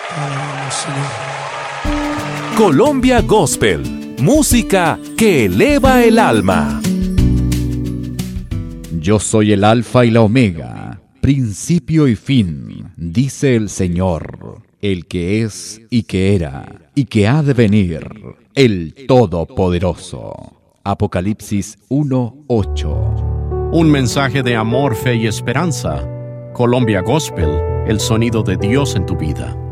Alabamos, Señor. Colombia Gospel, música que eleva el alma. Yo soy el Alfa y la Omega, principio y fin, dice el Señor, el que es y que era y que ha de venir, el Todopoderoso. Apocalipsis 1:8. Un mensaje de amor, fe y esperanza. Colombia Gospel, el sonido de Dios en tu vida.